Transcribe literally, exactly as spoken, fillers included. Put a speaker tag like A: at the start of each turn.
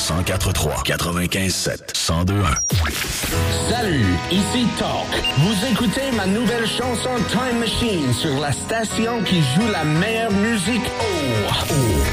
A: cent quatre trois, quatre-vingt-quinze sept, cent deux un.
B: Salut, ici Talk. Vous écoutez ma nouvelle chanson Time Machine sur la station qui joue la meilleure musique. Oh, oh.